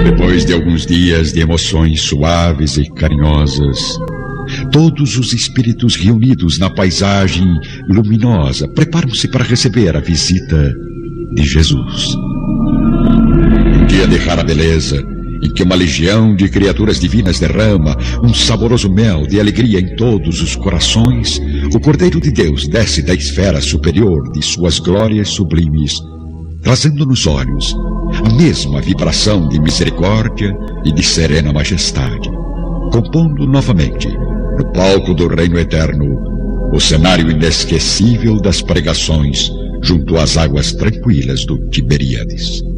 Depois de alguns dias de emoções suaves e carinhosas, todos os espíritos reunidos na paisagem luminosa preparam-se para receber a visita de Jesus. Um dia de rara beleza, em que uma legião de criaturas divinas derrama um saboroso mel de alegria em todos os corações, o Cordeiro de Deus desce da esfera superior de suas glórias sublimes, trazendo nos olhos a mesma vibração de misericórdia e de serena majestade, compondo novamente, no palco do Reino Eterno, o cenário inesquecível das pregações junto às águas tranquilas do Tiberíades.